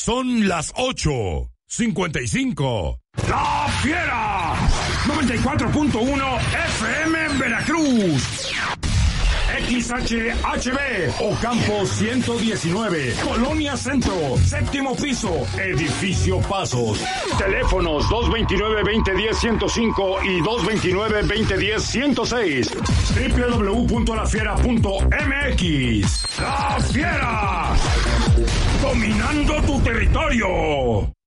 Son las 8:55. ¡La Fiera! 94.1 FM en Veracruz. XHHB, Ocampo 119, Colonia Centro, séptimo piso, Edificio Pasos. Teléfonos 229-2010-105 y 229-2010-106. www.lafiera.mx. ¡La Fiera! Dominando tu territorio.